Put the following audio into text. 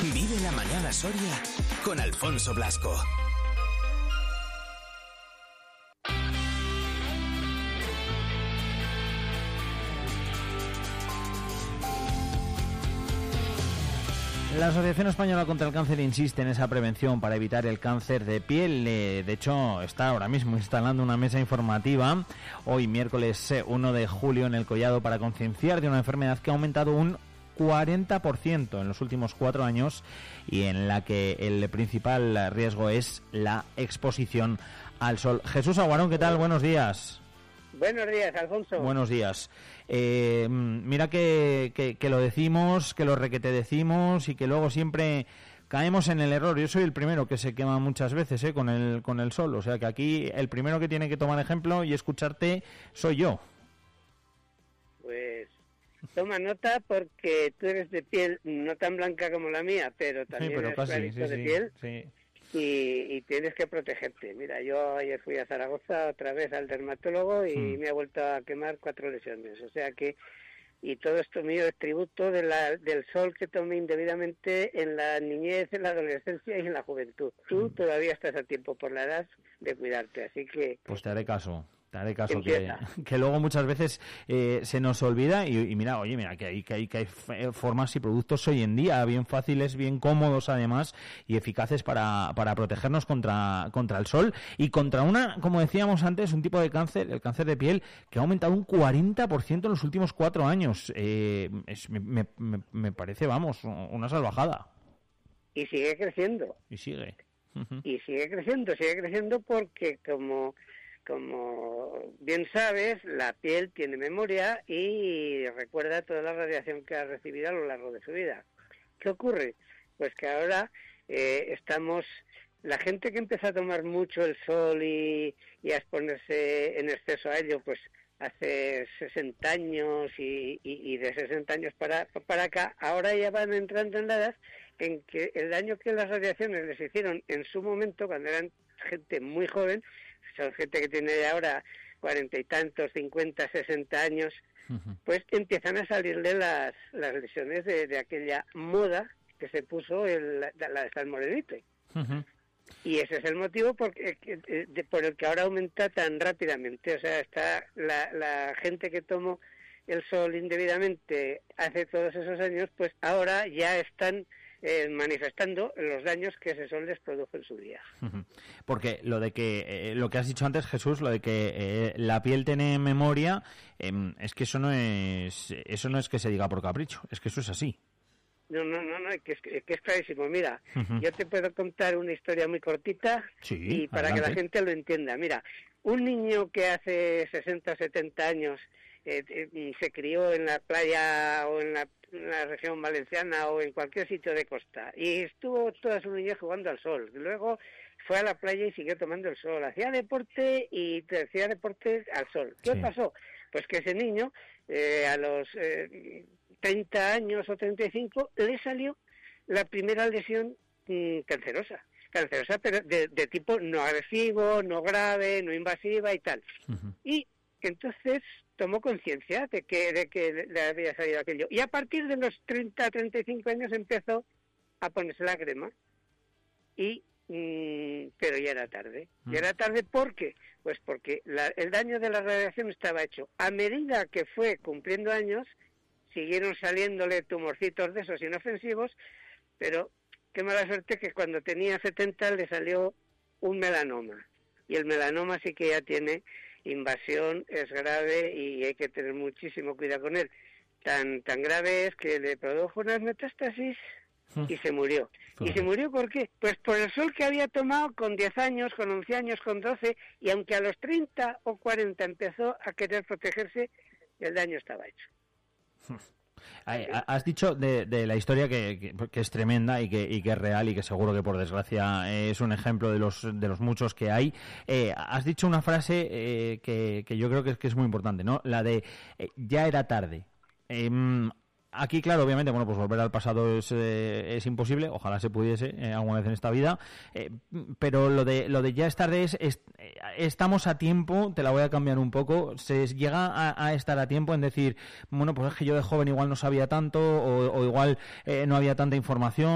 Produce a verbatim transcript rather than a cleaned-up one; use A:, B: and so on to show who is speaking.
A: Vive la mañana Soria con Alfonso Blasco.
B: La Asociación Española contra el Cáncer insiste en esa prevención para evitar el cáncer de piel. De hecho, está ahora mismo instalando una mesa informativa, hoy miércoles uno de julio, en el Collado, para concienciar de una enfermedad que ha aumentado un cuarenta por ciento en los últimos cuatro años y en la que el principal riesgo es la exposición al sol. Jesús Aguarón, ¿qué tal? Buenos días.
C: Buenos días, Alfonso.
B: Buenos días. Eh, mira que, que, que lo decimos, que lo requete decimos y que luego siempre caemos en el error. Yo soy el primero que se quema muchas veces eh, con el con el sol. O sea que aquí el primero que tiene que tomar ejemplo y escucharte soy yo.
C: Pues toma nota, porque tú eres de piel no tan blanca como la mía, pero también
B: sí, pero
C: eres
B: casi,
C: clarito
B: sí,
C: de
B: sí,
C: piel.
B: Sí.
C: Y, y tienes que protegerte. Mira, yo ayer fui a Zaragoza otra vez al dermatólogo y
B: Hmm.
C: me ha vuelto a quemar cuatro lesiones. O sea que, y todo esto mío es tributo de la, del sol que tomé indebidamente en la niñez, en la adolescencia y en la juventud. Tú todavía estás a tiempo por la edad de cuidarte, así que...
B: Pues te haré caso. Te haré caso, que,
C: Empieza.
B: que luego muchas veces eh, se nos olvida y, y mira, oye, mira, que hay, que, hay, que hay formas y productos hoy en día bien fáciles, bien cómodos además y eficaces para, para protegernos contra, contra el sol y contra una, como decíamos antes, un tipo de cáncer, el cáncer de piel, que ha aumentado un cuarenta por ciento en los últimos cuatro años. Eh, es, me, me, me parece, vamos, una salvajada.
C: Y sigue creciendo.
B: Y sigue. Uh-huh.
C: Y sigue creciendo, sigue creciendo porque como... Como bien sabes, la piel tiene memoria y recuerda toda la radiación que ha recibido a lo largo de su vida. ¿Qué ocurre? Pues que ahora eh, estamos... La gente que empieza a tomar mucho el sol y, y a exponerse en exceso a ello, pues hace sesenta años y, y, y de sesenta años para, para acá, ahora ya van entrando en la edad en que el daño que las radiaciones les hicieron en su momento, cuando eran gente muy joven, son gente que tiene ahora cuarenta y tantos, cincuenta, sesenta años, uh-huh. pues empiezan a salirle las, las lesiones de, de aquella moda que se puso el, la, la de estar morenito. Uh-huh. Y ese es el motivo por, de, de, por el que ahora aumenta tan rápidamente. O sea, está la, la gente que tomó el sol indebidamente hace todos esos años, pues ahora ya están Eh, manifestando los daños que ese sol les produjo en su día.
B: Porque lo de que eh, lo que has dicho antes, Jesús, lo de que eh, la piel tiene memoria, eh, es que eso no es eso no es que se diga por capricho, es que eso es así.
C: No, no, no, no, que es, que es clarísimo. Mira, uh-huh. yo te puedo contar una historia muy cortita
B: sí,
C: y para adelante. Que la gente lo entienda. Mira, un niño que hace sesenta, setenta años eh, eh, se crió en la playa o en la, en la región valenciana o en cualquier sitio de costa y estuvo toda su niñez jugando al sol. Luego fue a la playa y siguió tomando el sol. Hacía deporte y hacía deporte al sol. ¿Qué sí. pasó? Pues que ese niño, eh, a los eh, treinta años o treinta y cinco, le salió la primera lesión mmm, cancerosa. Cancerosa, pero de, de tipo no agresivo, no grave, no invasiva y tal. Uh-huh. Y entonces tomó conciencia de que, de que le había salido aquello. Y a partir de los treinta, treinta y cinco años empezó a ponerse la crema. Y, mmm, pero ya era tarde. Uh-huh. Ya era tarde, ¿por qué? Pues porque la, el daño de la radiación estaba hecho. A medida que fue cumpliendo años, siguieron saliéndole tumorcitos de esos inofensivos, pero qué mala suerte que cuando tenía setenta le salió un melanoma. Y el melanoma sí que ya tiene invasión, es grave y hay que tener muchísimo cuidado con él. Tan tan grave es que le produjo unas metástasis y se murió. ¿Y se murió por qué? Pues por el sol que había tomado con diez años, con once años, con doce, y aunque a los treinta o cuarenta empezó a querer protegerse, el daño estaba hecho.
B: Has dicho de, de la historia que, que, que es tremenda y que, y que es real y que seguro que por desgracia es un ejemplo de los de los muchos que hay. Eh, has dicho una frase eh, que, que yo creo que es, que es muy importante, ¿no? La de eh, ya era tarde. Eh, Aquí, claro, obviamente, bueno, pues volver al pasado es, eh, es imposible, ojalá se pudiese eh, alguna vez en esta vida, eh, pero lo de lo de ya es tarde es, es eh, estamos a tiempo, te la voy a cambiar un poco, se llega a, a estar a tiempo en decir, bueno, pues es que yo de joven igual no sabía tanto o, o igual eh, no había tanta información.